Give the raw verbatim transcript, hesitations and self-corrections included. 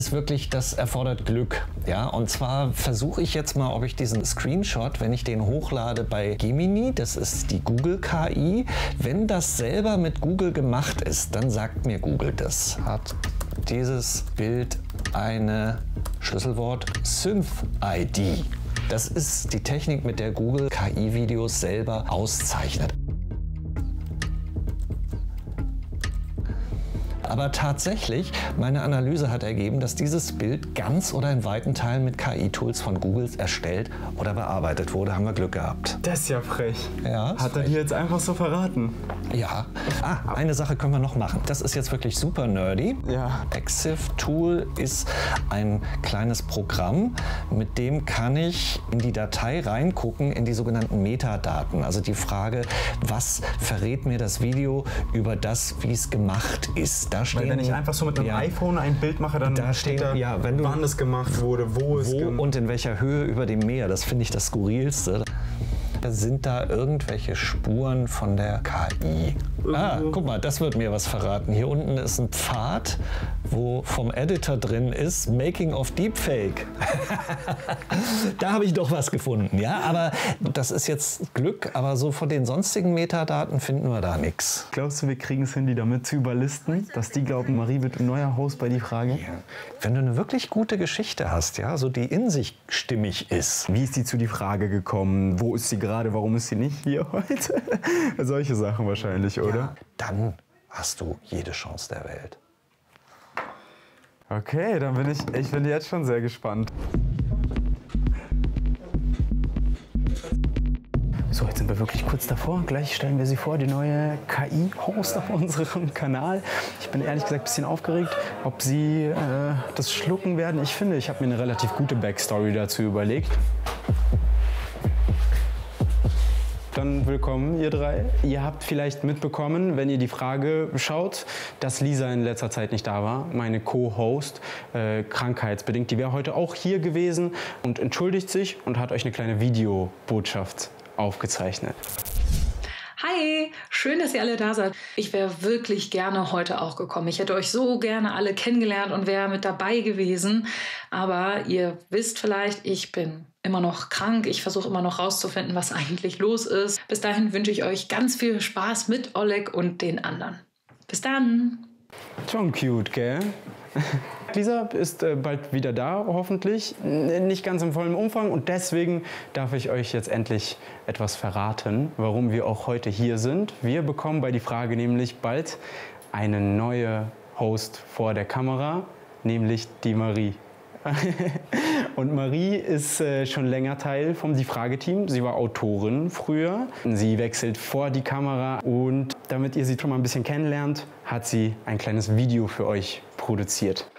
Ist wirklich, das erfordert Glück. Ja? Und zwar versuche ich jetzt mal, ob ich diesen Screenshot, wenn ich den hochlade bei Gemini, das ist die Google K I, wenn das selber mit Google gemacht ist, dann sagt mir Google das. Hat dieses Bild eine Schlüsselwort Synth-I D. Das ist die Technik, mit der Google K I-Videos selber auszeichnet. Aber tatsächlich, meine Analyse hat ergeben, dass dieses Bild ganz oder in weiten Teilen mit K I-Tools von Google erstellt oder bearbeitet wurde. Haben wir Glück gehabt. Das ist ja frech. Ja, hat er dir jetzt einfach so verraten? Ja. Ah, eine Sache können wir noch machen. Das ist jetzt wirklich super nerdy. Ja. EXIF Tool ist ein kleines Programm, mit dem kann ich in die Datei reingucken, in die sogenannten Metadaten. Also die Frage, was verrät mir das Video über das, wie es gemacht ist. Da stehen, Weil wenn ich einfach so mit einem ja, iPhone ein Bild mache, dann da steht da, ja, wenn du, wann es gemacht wurde, wo, wo es wo und in welcher Höhe über dem Meer. Das finde ich das Skurrilste. Sind da irgendwelche Spuren von der K I? Ah, guck mal, das wird mir was verraten. Hier unten ist ein Pfad, wo vom Editor drin ist Making of Deepfake. Da habe ich doch was gefunden, ja. Aber das ist jetzt Glück, aber so von den sonstigen Metadaten finden wir da nichts. Glaubst du, wir kriegen es hin, die damit zu überlisten, dass die glauben, Marie wird ein neuer Host bei die Frage? Ja. Wenn du eine wirklich gute Geschichte hast, ja, so die in sich stimmig ist. Wie ist die zu die Frage gekommen? Wo ist sie gerade? Warum ist sie nicht hier heute? Solche Sachen wahrscheinlich, oder? Ja, dann hast du jede Chance der Welt. Okay, dann bin ich, ich bin jetzt schon sehr gespannt. So, jetzt sind wir wirklich kurz davor. Gleich stellen wir sie vor, die neue K I-Host auf unserem Kanal. Ich bin ehrlich gesagt ein bisschen aufgeregt, ob sie äh, das schlucken werden. Ich finde, ich habe mir eine relativ gute Backstory dazu überlegt. Dann willkommen, ihr drei. Ihr habt vielleicht mitbekommen, wenn ihr die Frage schaut, dass Lisa in letzter Zeit nicht da war, meine Co-Host, äh, krankheitsbedingt. Die wäre heute auch hier gewesen und entschuldigt sich und hat euch eine kleine Videobotschaft aufgezeichnet. Hi, schön, dass ihr alle da seid. Ich wäre wirklich gerne heute auch gekommen. Ich hätte euch so gerne alle kennengelernt und wäre mit dabei gewesen. Aber ihr wisst vielleicht, ich bin immer noch krank. Ich versuche immer noch rauszufinden, was eigentlich los ist. Bis dahin wünsche ich euch ganz viel Spaß mit Oleg und den anderen. Bis dann. Schon cute, gell? Lisa ist äh, bald wieder da, hoffentlich. Nicht ganz im vollen Umfang und deswegen darf ich euch jetzt endlich etwas verraten, warum wir auch heute hier sind. Wir bekommen bei die Frage nämlich bald eine neue Host vor der Kamera, nämlich die Marie. Und Marie ist äh, schon länger Teil vom Die Frage-Team. Sie war Autorin früher. Sie wechselt vor die Kamera und damit ihr sie schon mal ein bisschen kennenlernt, hat sie ein kleines Video für euch produziert.